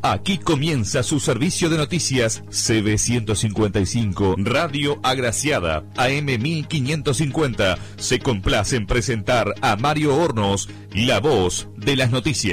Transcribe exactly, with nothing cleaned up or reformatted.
Aquí comienza su servicio de noticias C B ciento cincuenta y cinco Radio Agraciada A M mil quinientos cincuenta. Se complace en presentar a Mario Hornos, la voz de las noticias.